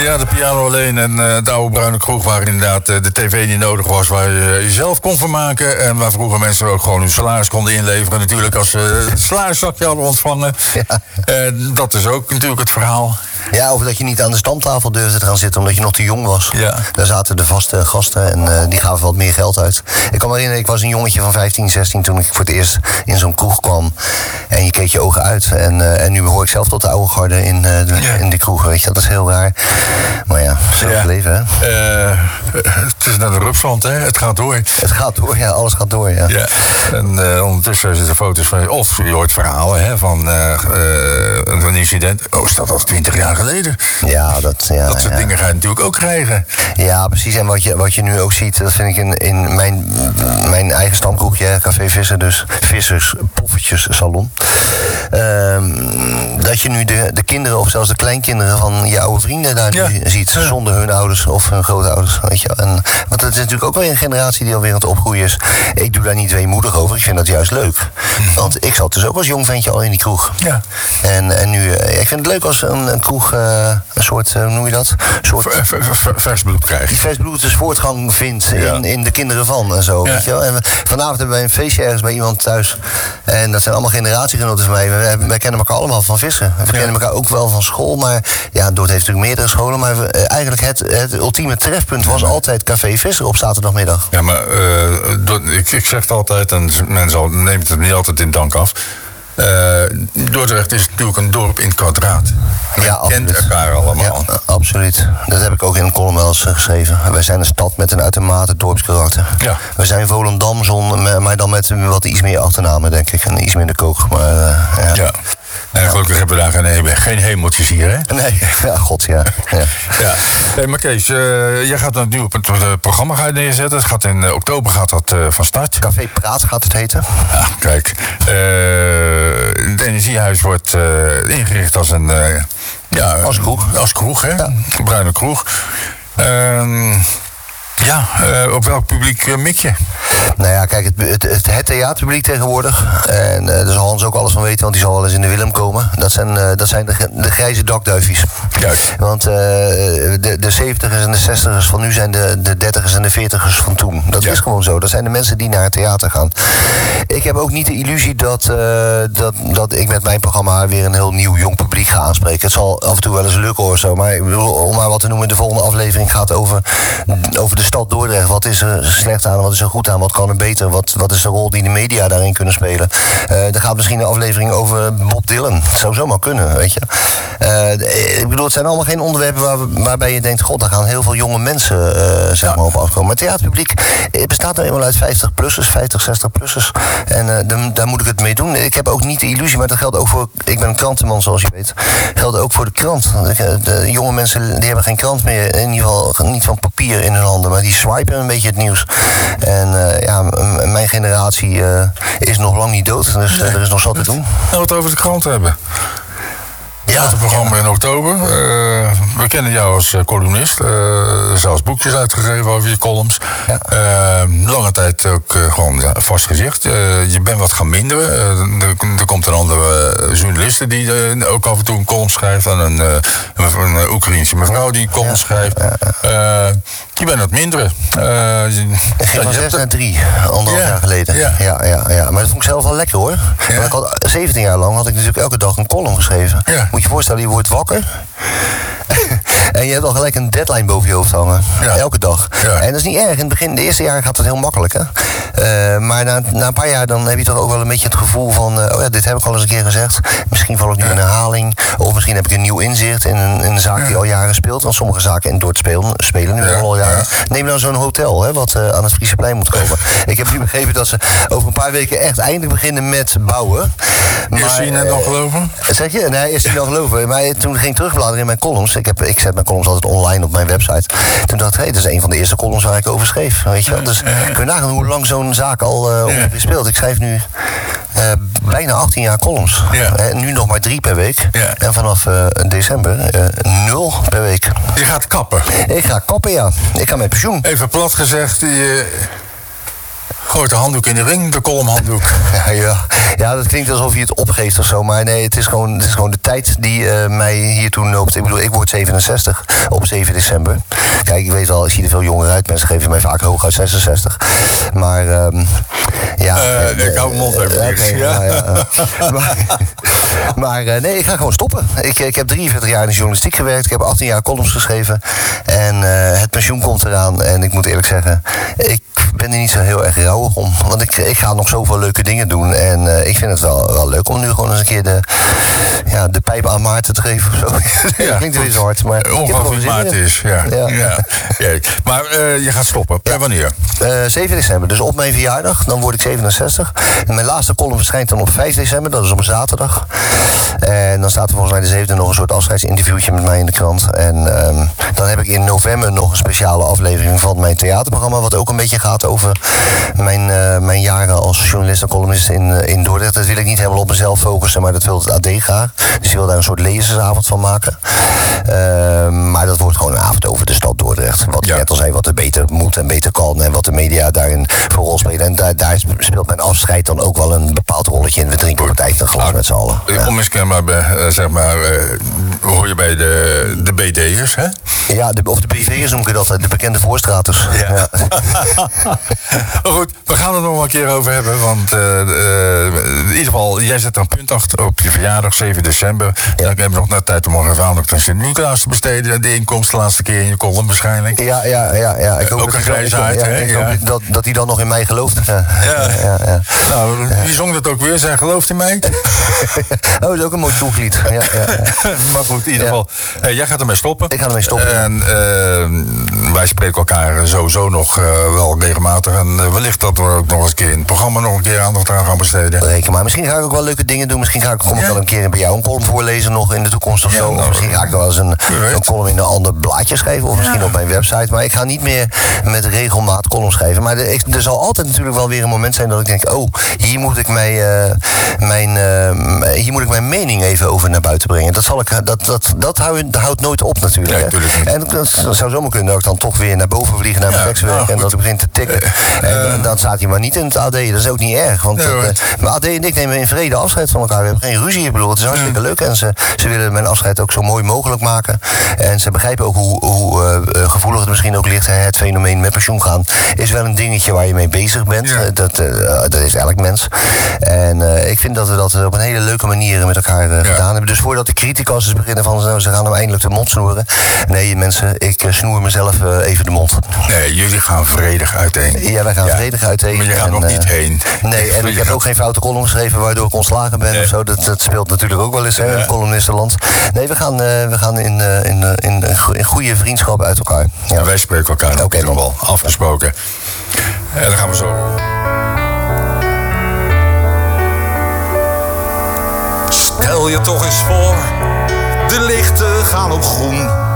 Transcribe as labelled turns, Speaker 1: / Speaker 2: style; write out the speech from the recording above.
Speaker 1: Ja, de piano alleen en de oude bruine kroeg waar inderdaad de tv niet nodig was, waar je jezelf kon vermaken en waar vroeger mensen ook gewoon hun salaris konden inleveren. Natuurlijk als ze het salariszakje hadden ontvangen. Ja. Dat is ook natuurlijk het verhaal.
Speaker 2: Ja, of dat je niet aan de stamtafel durfde te gaan zitten omdat je nog te jong was. Ja. Daar zaten de vaste gasten en die gaven wat meer geld uit. Ik kan me herinneren, ik was een jongetje van 15, 16 toen ik voor het eerst in zo'n kroeg kwam. En je keek je ogen uit. En nu behoor ik zelf tot de oude garde in de kroeg, weet je. Dat is heel raar. Maar ja, zo is het leven, hè.
Speaker 1: Het is net een rupsland, hè. Het gaat door.
Speaker 2: Het gaat door, ja. Alles gaat door, ja.
Speaker 1: En ondertussen zitten foto's van... Of je hoort verhalen, hè, van een incident. Oh, is dat al 20 jaar geleden?
Speaker 2: Ja, dat
Speaker 1: soort dingen ga je natuurlijk ook krijgen.
Speaker 2: Ja, precies. En wat je nu ook ziet, dat vind ik in mijn eigen stamkroegje, Café Visser, dus Vissers Poffertjes Salon. Dat je nu de kinderen of zelfs de kleinkinderen van je oude vrienden daar nu ziet. Zonder hun ouders of hun grootouders. Weet je. Want het is natuurlijk ook wel een generatie die alweer aan het opgroeien is. Ik doe daar niet weemoedig over. Ik vind dat juist leuk. Want ik zat dus ook als jong ventje al in die kroeg. Ja. En nu, ik vind het leuk als een kroeg een soort, hoe noem je dat?
Speaker 1: Vers bloed krijgt.
Speaker 2: Vers bloed dus voortgang vindt in de kinderen van en zo. Ja. Weet je wel? En vanavond hebben wij een feestje ergens bij iemand thuis. En dat zijn allemaal generatiegenoten van mij. Wij kennen elkaar allemaal van vissen. We kennen elkaar ook wel van school. Maar ja, Dordt heeft natuurlijk meerdere scholen. Maar eigenlijk het ultieme trefpunt was altijd Café Visser op zaterdagmiddag.
Speaker 1: Ja, maar ik zeg het altijd, en men neemt het niet altijd in dank af. Dordrecht is natuurlijk een dorp in het kwadraat. Men kent elkaar allemaal.
Speaker 2: Ja, absoluut. Dat heb ik ook in een column wel eens geschreven. Wij zijn een stad met een uitermate dorpskarakter. Ja. We zijn Volendam, maar dan met wat iets meer achternamen, denk ik. En iets minder kook. Maar,
Speaker 1: ja. En gelukkig hebben we daar geen hemeltjes hier, hè?
Speaker 2: Nee, ja, god, ja.
Speaker 1: Hey, maar Kees, jij gaat dat nu op het programma neerzetten. Het gaat in oktober van start.
Speaker 2: Café Praat gaat het heten.
Speaker 1: Ja, kijk. Het energiehuis wordt ingericht als een...
Speaker 2: als kroeg.
Speaker 1: Als kroeg, hè? Ja. Een bruine kroeg. Op welk publiek mik je?
Speaker 2: Nou ja, kijk, het theaterpubliek tegenwoordig. En daar zal Hans ook alles van weten, want die zal wel eens in de Willem komen. Dat zijn de grijze dakduifjes. Juist. Want de 70ers en de 60ers van nu zijn de 30ers en de 40ers van toen. Dat is gewoon zo. Dat zijn de mensen die naar het theater gaan. Ik heb ook niet de illusie dat ik met mijn programma weer een heel nieuw jong publiek ga aanspreken. Het zal af en toe wel eens lukken of zo. Maar ik bedoel, om maar wat te noemen, de volgende aflevering gaat over de stad Dordrecht. Wat is er slecht aan, wat is er goed aan, wat kan er beter, wat is de rol die de media daarin kunnen spelen. Er gaat misschien een aflevering over Bob Dylan. Dat zou zomaar kunnen, weet je. Ik bedoel, het zijn allemaal geen onderwerpen waarbij je denkt, god, daar gaan heel veel jonge mensen zeg maar op afkomen. Maar het theaterpubliek bestaat nou eenmaal uit 50-plussers, 60-plussers. En daar moet ik het mee doen. Ik heb ook niet de illusie, maar dat geldt ook voor... Ik ben een krantenman, zoals je weet. Geldt ook voor de krant. De jonge mensen die hebben geen krant meer. In ieder geval niet van papier in hun handen, maar die swipen een beetje het nieuws. En mijn generatie is nog lang niet dood. Dus er is nog zat te doen.
Speaker 1: Nou, wat over de krant hebben. Ja, het programma in oktober. We kennen jou als columnist. Zelfs boekjes uitgegeven over je columns. Ja. Lange tijd ook gewoon vast gezicht. Je bent wat gaan minderen. Er komt een andere journaliste die ook af en toe een column schrijft. En een Oekraïense mevrouw die een column schrijft. Je bent wat minderen.
Speaker 2: Ik ging van 6 naar 3, anderhalf jaar geleden. Ja. Maar dat vond ik zelf wel lekker, hoor. Ja. Want 17 jaar lang had ik natuurlijk elke dag een column geschreven. Ja. Moet je je voorstellen, je wordt wakker. En je hebt al gelijk een deadline boven je hoofd hangen. Ja. Elke dag. Ja. En dat is niet erg. In het begin, de eerste jaren gaat het heel makkelijk. Hè? Maar na een paar jaar dan heb je toch ook wel een beetje het gevoel van... dit heb ik al eens een keer gezegd. Misschien val ik nu in herhaling. Of misschien heb ik een nieuw inzicht in een zaak die al jaren speelt. Want sommige zaken in Dordt spelen nu al jaren. Ja. Neem dan zo'n hotel, hè, wat aan het Frieseplein moet komen. Ik heb nu begrepen dat ze over een paar weken echt eindelijk beginnen met bouwen.
Speaker 1: Is hij net nog geloven?
Speaker 2: Zeg je? Nee, is hij nog geloven. Maar toen ging ik terugbladeren in mijn columns. Ik zet mijn columns altijd online op mijn website. Toen dacht ik, dat is een van de eerste columns waar ik over schreef. Weet je wel? Dus kun je nagaan hoe lang zo'n zaak al ongeveer speelt. Ik schrijf nu bijna 18 jaar columns. Ja. Nu nog maar 3 per week. Ja. En vanaf december 0 per week.
Speaker 1: Je gaat kappen?
Speaker 2: Ik ga kappen, ja. Ik ga met pensioen.
Speaker 1: Even plat gezegd, Gooit de handdoek in de ring, de columnhanddoek.
Speaker 2: Ja, dat klinkt alsof je het opgeeft of zo. Maar nee, het is gewoon de tijd die mij hier toen loopt. Ik bedoel, ik word 67 op 7 december. Kijk, ik weet wel, ik zie er veel jonger uit. Mensen geven mij vaak hooguit 66. Maar
Speaker 1: ik hou mijn mond even
Speaker 2: Maar nee, ik ga gewoon stoppen. Ik heb 43 jaar in de journalistiek gewerkt. Ik heb 18 jaar columns geschreven. En het pensioen komt eraan. En ik moet eerlijk zeggen, ik ben er niet zo heel erg rouwig om. Want ik ga nog zoveel leuke dingen doen. En ik vind het wel leuk om nu gewoon eens een keer de pijp aan Maarten te geven of zo. Dat klinkt weer zo hard. Maar
Speaker 1: ongelooflijk Maarten is, ja. Maar je gaat stoppen. Wanneer?
Speaker 2: 7 december, dus op mijn verjaardag. Dan word ik 67. En mijn laatste column verschijnt dan op 5 december. Dat is op een zaterdag. En dan staat er volgens mij de 7e nog een soort afscheidsinterviewtje met mij in de krant. En dan heb ik in november nog een speciale aflevering van mijn theaterprogramma. Wat ook een beetje gaat over mijn jaren als journalist en columnist in Dordrecht. Dat wil ik niet helemaal op mezelf focussen, maar dat wil het AD graag. Dus ik wil daar een soort lezersavond van maken. Maar dat wordt gewoon een avond over de stad Dordrecht. Wat ik net al zei, wat er beter moet en beter kan. En wat de media daarin voor rol spelen. En daar speelt mijn afscheid dan ook wel een bepaald rolletje in. We drinken op het eind een glas met z'n allen.
Speaker 1: Onmiskenbaar, hoor je bij de BD'ers, hè?
Speaker 2: Ja, of de BV'ers noem ik het altijd. De bekende voorstraters. Ja.
Speaker 1: Maar goed, we gaan het nog wel een keer over hebben. Want in ieder geval, jij zet er een punt achter op je verjaardag, 7 december. Ja. Dan hebben we nog net tijd om nog even aandacht aan Sint-Nicolaas te besteden. De inkomsten de laatste keer in je column waarschijnlijk.
Speaker 2: Ja. Ik hoop
Speaker 1: ook een grijsheid, hè?
Speaker 2: Ik hoop dat hij dan nog in mij gelooft.
Speaker 1: Nou, wie zong dat ook weer? Zij gelooft in mij?
Speaker 2: Dat is ook een mooi toeglied. Ja.
Speaker 1: Maar goed, in ieder geval, jij gaat ermee stoppen.
Speaker 2: Ik ga ermee stoppen.
Speaker 1: En wij spreken elkaar sowieso nog wel regelmatig. En wellicht dat we ook nog eens een keer in het programma nog een keer aandacht aan gaan besteden.
Speaker 2: Reken maar. Misschien ga ik ook wel leuke dingen doen. Misschien kom ik wel een keer bij jou een column voorlezen nog in de toekomst of zo. Of misschien ga ik wel eens een column in een ander blaadje schrijven. Of misschien op mijn website. Maar ik ga niet meer met regelmaat column schrijven. Maar er zal altijd natuurlijk wel weer een moment zijn dat ik denk, hier moet ik mijn mening even over naar buiten brengen. Dat houdt nooit op natuurlijk.
Speaker 1: Nee, natuurlijk niet.
Speaker 2: En dat zou zomaar kunnen dat ik dan toch weer naar boven vlieg naar mijn tekstwerk en dat ik begin te tikken. En dan staat hij maar niet in het AD. Dat is ook niet erg. Want mijn AD en ik nemen in vrede afscheid van elkaar. We hebben geen ruzie. Ik bedoel, het is hartstikke leuk. En ze willen mijn afscheid ook zo mooi mogelijk maken. En ze begrijpen ook hoe gevoelig het misschien ook ligt. Het fenomeen met pensioen gaan is wel een dingetje waar je mee bezig bent. Ja. Dat is elk mens. En ik vind dat we dat op een hele leuke manier met elkaar gedaan hebben. Dus voordat de criticasters beginnen van ze gaan hem eindelijk de mond snoeren. Nee, mensen, ik snoer mezelf even de mond.
Speaker 1: Nee, jullie gaan vredig uiteen.
Speaker 2: Ja, wij gaan vredig uiteen.
Speaker 1: Maar je gaat nog niet heen.
Speaker 2: Nee, en ik heb ook geen foute column geschreven waardoor ik ontslagen ben of zo. Dat speelt natuurlijk ook wel eens in columnistenland. Nee, we gaan in goede vriendschap uit elkaar. Ja.
Speaker 1: En wij spreken elkaar nog wel afgesproken. En dan gaan we zo.
Speaker 3: Stel je toch eens voor, de lichten gaan op groen.